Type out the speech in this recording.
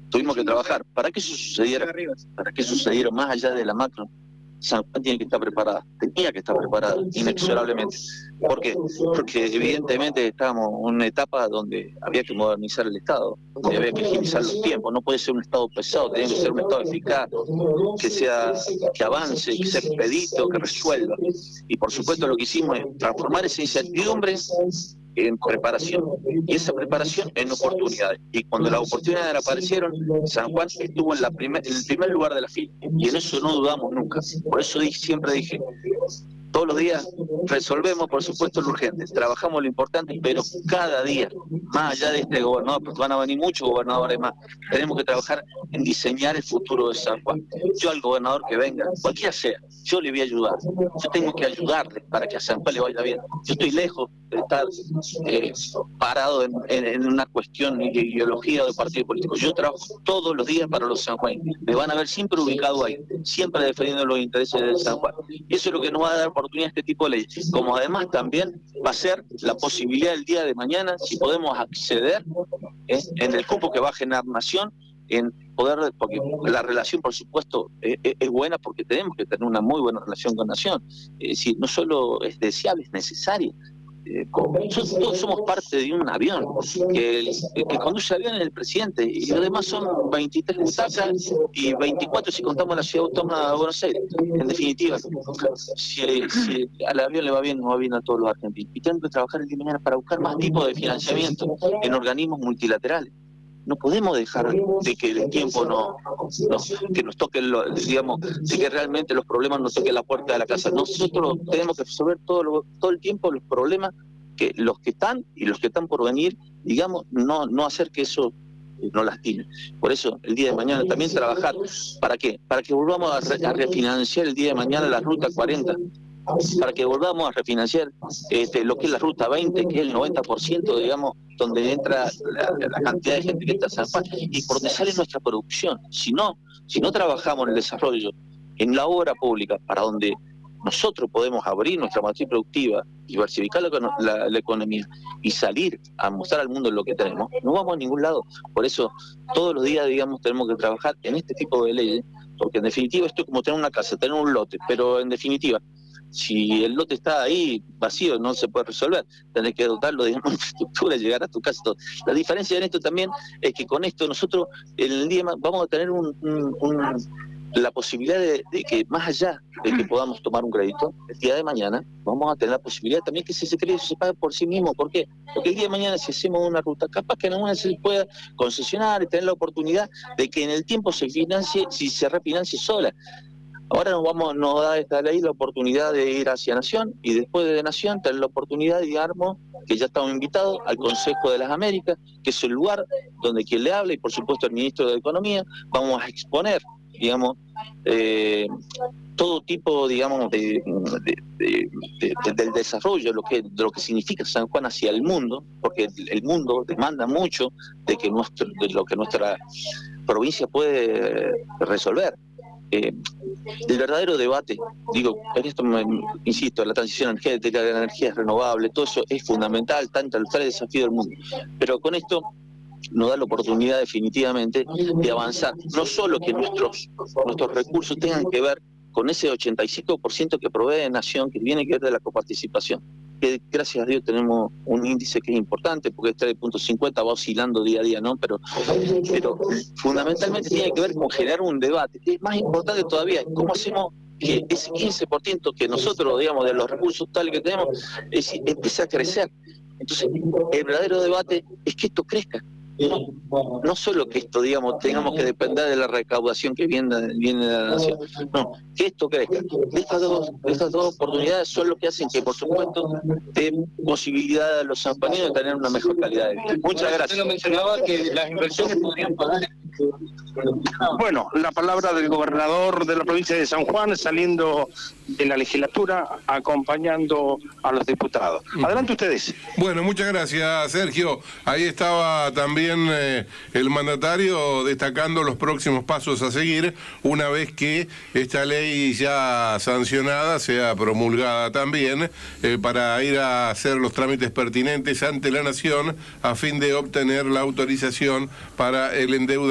tuvimos que trabajar. Para que eso sucediera más allá de la macro, San Juan tiene que estar preparada, tenía que estar preparada inexorablemente. ¿Por qué? Porque evidentemente estábamos en una etapa donde había que modernizar el Estado, donde había que agilizar los tiempos. No puede ser un Estado pesado, tiene que ser un Estado eficaz, que avance, que sea expedito, que resuelva. Y por supuesto lo que hicimos es transformar esa incertidumbre en preparación, y esa preparación en oportunidades. Y cuando las oportunidades aparecieron, San Juan estuvo en el primer lugar de la fila, y en eso no dudamos nunca. Por eso siempre dije, todos los días resolvemos, por supuesto, lo urgente, trabajamos lo importante, pero cada día, más allá de este gobernador, porque van a venir muchos gobernadores más, tenemos que trabajar en diseñar el futuro de San Juan. Yo al gobernador que venga, cualquiera sea, yo le voy a ayudar. Yo tengo que ayudarle para que a San Juan le vaya bien. Yo estoy lejos de estar parado en una cuestión de ideología o de partido político. Yo trabajo todos los días para los sanjuaninos. Me van a ver siempre ubicado ahí, siempre defendiendo los intereses de San Juan. Y eso es lo que nos va a dar oportunidad a este tipo de leyes. Como además también va a ser la posibilidad el día de mañana, si podemos acceder en el cupo que va a generar Nación, en poder, porque la relación por supuesto es buena, porque tenemos que tener una muy buena relación con Nación. Es decir, no solo es deseable, es necesaria. Todos somos parte de un avión, que conduce el avión es el presidente, y los demás son 23 butacas y 24 si contamos la ciudad autónoma de Buenos Aires. En definitiva, si al avión le va bien, nos va bien a todos los argentinos. Y tenemos que trabajar el día de mañana para buscar más tipos de financiamiento en organismos multilaterales. No podemos dejar de que el tiempo que nos toque, digamos, de que realmente los problemas nos toquen la puerta de la casa. Nosotros tenemos que resolver todo el tiempo los problemas, que los que están y los que están por venir, digamos, no hacer que eso no lastime. Por eso, el día de mañana también trabajar. ¿Para qué? Para que volvamos a refinanciar el día de mañana la Ruta 40. Para que volvamos a refinanciar lo que es la Ruta 20, que es el 90%, digamos, donde entra la cantidad de gente que está en San Juan, y por donde sale nuestra producción. Si no trabajamos en el desarrollo, en la obra pública, para donde nosotros podemos abrir nuestra matriz productiva, diversificar la economía y salir a mostrar al mundo lo que tenemos, no vamos a ningún lado. Por eso, todos los días, digamos, tenemos que trabajar en este tipo de leyes, porque en definitiva esto es como tener una casa, tener un lote, pero en definitiva, si el lote está ahí vacío, no se puede resolver. Tenés que dotarlo de infraestructura, llegar a tu casa. Todo. La diferencia en esto también es que con esto nosotros en el día vamos a tener la posibilidad de que más allá de que podamos tomar un crédito, el día de mañana vamos a tener la posibilidad también que ese crédito se pague por sí mismo. ¿Por qué? Porque el día de mañana si hacemos una ruta, capaz que en alguna se pueda concesionar y tener la oportunidad de que en el tiempo se financie, si se refinancie sola. Ahora nos da esta ley la oportunidad de ir hacia Nación, y después de Nación tener la oportunidad, digamos, que ya estamos invitados al Consejo de las Américas, que es el lugar donde quien le habla, y por supuesto el ministro de Economía, vamos a exponer, digamos, todo tipo, digamos, del desarrollo, de lo que significa San Juan hacia el mundo, porque el mundo demanda mucho de lo que nuestra provincia puede resolver. El verdadero debate, digo, en esto insisto, la transición energética, la energía renovable, todo eso es fundamental, tanto el desafío del mundo, pero con esto nos da la oportunidad definitivamente de avanzar, no solo que nuestros recursos tengan que ver con ese 85% que provee Nación, que tiene que ver de la coparticipación, que gracias a Dios tenemos un índice que es importante, porque es 3.50, va oscilando día a día, ¿no? Pero fundamentalmente tiene que ver con generar un debate, que es más importante todavía, cómo hacemos que ese 15% que nosotros, digamos, de los recursos tales que tenemos, empiece a crecer. Entonces, el verdadero debate es que esto crezca. No solo que esto, digamos, tengamos que depender de la recaudación que viene de la Nación, no, que esto crezca. Estas dos oportunidades son lo que hacen que, por supuesto, dé posibilidad a los sanjuaninos de tener una mejor calidad de vida. Muchas gracias. Usted lo mencionaba, que las inversiones podrían pagar. Bueno, la palabra del gobernador de la provincia de San Juan, saliendo de la legislatura, acompañando a los diputados. Adelante ustedes. Bueno, muchas gracias, Sergio. Ahí estaba también el mandatario destacando los próximos pasos a seguir una vez que esta ley ya sancionada sea promulgada también, para ir a hacer los trámites pertinentes ante la Nación a fin de obtener la autorización para el endeudamiento